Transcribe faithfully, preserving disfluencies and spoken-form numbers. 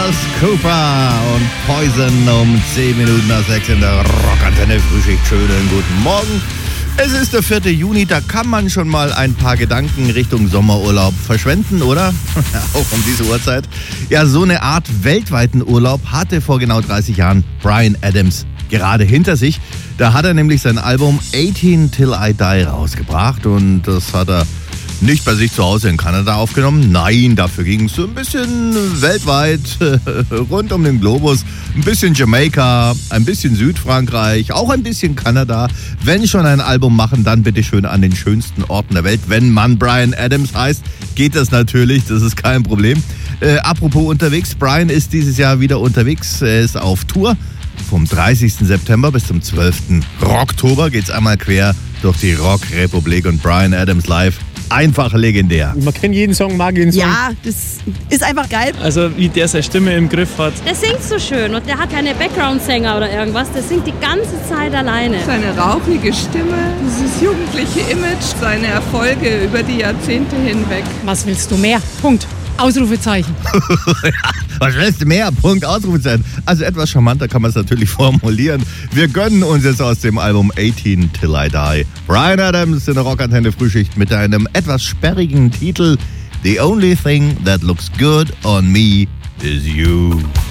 Alice Cooper und Poison um zehn Minuten nach sechs in der Rockantenne. Frühschicht, schönen guten Morgen. Es ist der vierte Juni, da kann man schon mal ein paar Gedanken Richtung Sommerurlaub verschwenden, oder? Auch um diese Uhrzeit. Ja, so eine Art weltweiten Urlaub hatte vor genau dreißig Jahren Bryan Adams gerade hinter sich. Da hat er nämlich sein Album achtzehn Till I Die rausgebracht und das hat er nicht bei sich zu Hause in Kanada aufgenommen. Nein, dafür ging es so ein bisschen weltweit, rund um den Globus. Ein bisschen Jamaika, ein bisschen Südfrankreich, auch ein bisschen Kanada. Wenn schon ein Album machen, dann bitte schön an den schönsten Orten der Welt. Wenn man Bryan Adams heißt, geht das natürlich, das ist kein Problem. Äh, apropos unterwegs, Bryan ist dieses Jahr wieder unterwegs, er ist auf Tour. Vom dreißigsten September bis zum zwölften Oktober geht's einmal quer durch die Rockrepublik und Bryan Adams live. Einfach legendär. Man kennt jeden Song, mag jeden Song. Ja, das ist einfach geil. Also wie der seine Stimme im Griff hat. Der singt so schön und der hat keine Background-Sänger oder irgendwas. Der singt die ganze Zeit alleine. Seine rauchige Stimme, dieses jugendliche Image, seine Erfolge über die Jahrzehnte hinweg. Was willst du mehr? Punkt. Ausrufezeichen. Was willst du mehr? Punkt, Ausrufezeichen. Also etwas charmanter kann man es natürlich formulieren. Wir gönnen uns jetzt aus dem Album achtzehn Till I Die Bryan Adams in der Rockantenne Frühschicht mit einem etwas sperrigen Titel The Only Thing That Looks Good on Me Is You.